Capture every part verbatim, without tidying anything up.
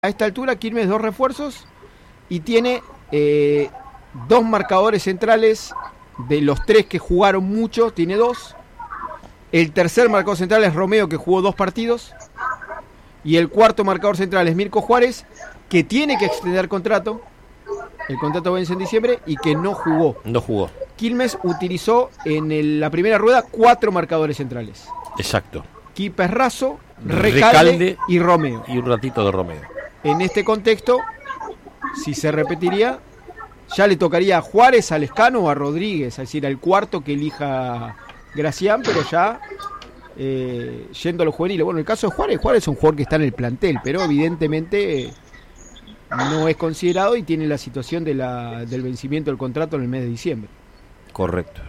A esta altura Quilmes dos refuerzos y tiene eh, dos marcadores centrales. De los tres que jugaron mucho, tiene dos. El tercer marcador central es Romeo, que jugó dos partidos. Y el cuarto marcador central es Mirko Juárez, que tiene que extender contrato. El contrato vence en diciembre y que no jugó. No jugó. Quilmes utilizó en el, la primera rueda cuatro marcadores centrales. Exacto. Quipes Razo, Recalde, Recalde y Romeo. Y un ratito de Romeo. En este contexto, si se repetiría, ya le tocaría a Juárez, a Lescano o a Rodríguez, es decir, al cuarto que elija Gracián, pero ya eh, yendo a los juveniles. Bueno, en el caso de Juárez, Juárez es un jugador que está en el plantel, pero evidentemente eh, no es considerado y tiene la situación de la, del vencimiento del contrato en el mes de diciembre. Correcto.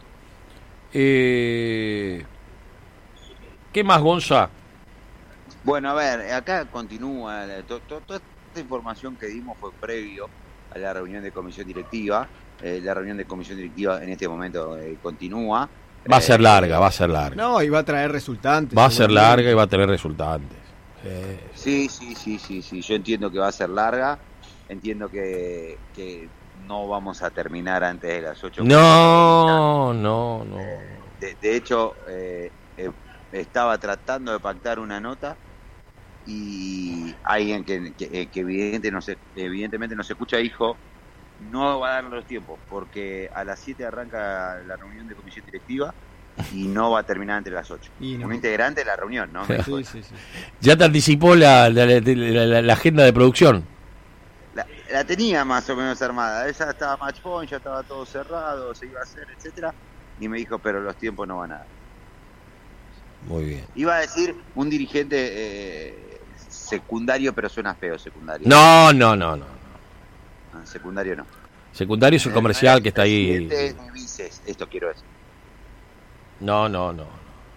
Eh, ¿Qué más, Gonza? Bueno, a ver, acá continúa, to, to, toda esta información que dimos fue previo a la reunión de comisión directiva. Eh, la reunión de comisión directiva en este momento eh, continúa. Va a ser eh, larga, va a ser larga. No, y va a traer resultantes. Va a ser larga y va a tener resultantes. Eh. Sí, sí, sí, sí, sí. Yo entiendo que va a ser larga. Entiendo que, que no vamos a terminar antes de las ocho. No, no, no. De, de hecho, eh, eh, estaba tratando de pactar una nota y alguien que, que, que evidente no se, evidentemente no se escucha, dijo, no va a dar los tiempos, porque a las siete arranca la reunión de comisión directiva y no va a terminar entre las ocho. Y no. Un integrante de la reunión, ¿no? Sí, sí, sí. Ya te anticipó la, la, la, la, la agenda de producción. La, la tenía más o menos armada, ella estaba match point, ya estaba todo cerrado, se iba a hacer, etcétera, y me dijo, pero los tiempos no van a dar. Muy bien. Iba a decir un dirigente eh, secundario, pero suena feo secundario. No, no, no, no. Ah, secundario no. Secundario es un comercial que está ahí. Ni vices, esto quiero decir. No, no, no.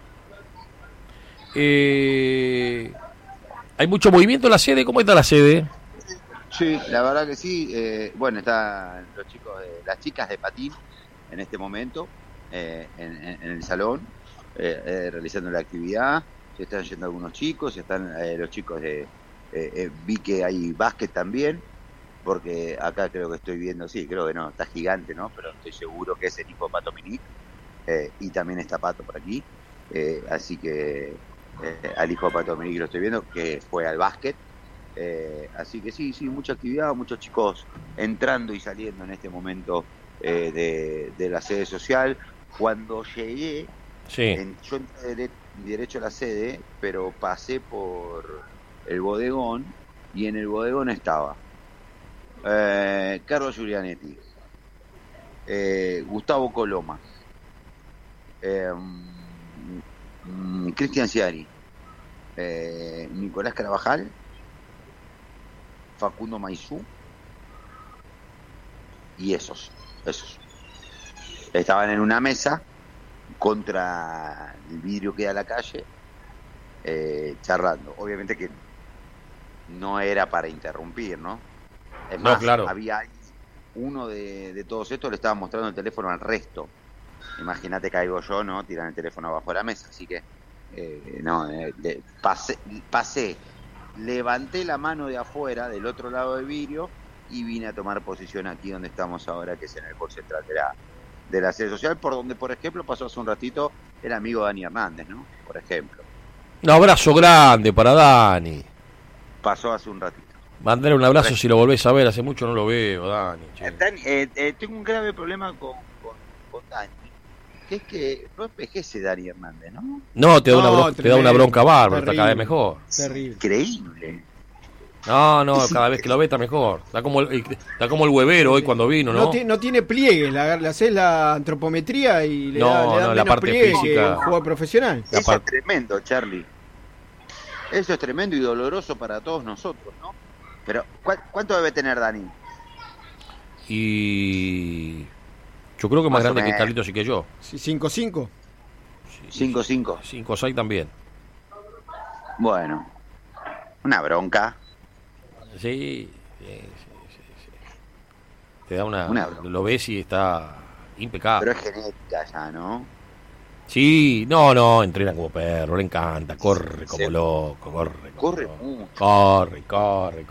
Eh, ¿Hay mucho movimiento en la sede? ¿Cómo está la sede? Sí, la verdad que sí. Eh, bueno, están los chicos, de, las chicas de patín en este momento eh, en, en, en el salón. Eh, eh, realizando la actividad, se están yendo algunos chicos, están eh, los chicos de eh, eh, vi que hay básquet también, porque acá creo que estoy viendo, sí, creo que no, está gigante, ¿no? Pero estoy seguro que es el hijo de Pato Minic, eh, y también está Pato por aquí, eh, así que eh, al hijo de Pato Minic lo estoy viendo, que fue al básquet, eh, así que sí, sí, mucha actividad, muchos chicos entrando y saliendo en este momento eh, de, de la sede social. Cuando llegué, Sí. En, yo entré derecho a la sede, pero pasé por el bodegón y en el bodegón estaba eh, Carlos Giulianetti, eh, Gustavo Coloma, eh, mm, Cristian Ciari, eh, Nicolás Carabajal, Facundo Maizú y esos, esos. Estaban en una mesa contra el vidrio que da a la calle, eh, charlando. Obviamente que no era para interrumpir, ¿no? Es más, no, claro. Había uno de, de todos estos le estaba mostrando el teléfono al resto. Imagínate, caigo yo, ¿no? Tiran el teléfono abajo de la mesa, así que eh, no, eh, de, pasé, pasé, levanté la mano de afuera, del otro lado del vidrio, y vine a tomar posición aquí donde estamos ahora, que es en el hall central de la de la sede social, por donde, por ejemplo, pasó hace un ratito el amigo Dani Hernández, ¿no? Por ejemplo. Un abrazo grande para Dani. Pasó hace un ratito. Mandale un abrazo si lo volvés a ver, hace mucho no lo veo, Dani. Eh, Dani eh, eh, tengo un grave problema con, con, con Dani, que es que no envejece Dani Hernández, ¿no? No, te da, No, una, bronca, te da una bronca bárbara, está cada vez mejor. Terrible. Increíble. No, no, cada vez que lo ve está mejor. Está como el, está como el huevero hoy cuando vino, ¿no? No, ti, no tiene pliegues, la, le haces la antropometría y le no, da, le da no, menos la parte pliegue física. que un jugador profesional. Eso part... es tremendo, Charlie. Eso es tremendo y doloroso para todos nosotros, ¿no? Pero, ¿cu ¿cuánto debe tener Dani? Y yo creo que más, más grande que Carlitos y que yo. ¿cinco cinco? cinco cinco. cinco seis también. Bueno, una bronca. Sí, sí, sí, sí. Te da una, una lo ves y está impecable. Pero es genética ya, ¿no? Sí, no, no, entrena como perro, le encanta, corre como Sí. loco, corre. Como Corre loco. mucho. Corre, corre,